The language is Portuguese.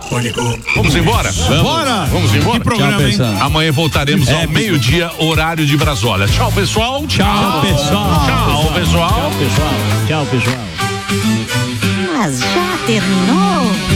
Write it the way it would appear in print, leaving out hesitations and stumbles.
Vamos embora? Bora! Vamos embora? Que programa, hein? Amanhã voltaremos ao meio-dia, horário de Brasólia. Tchau, pessoal. Tchau, pessoal. Tchau, pessoal. Tchau, pessoal. Tchau, pessoal. Mas já terminou?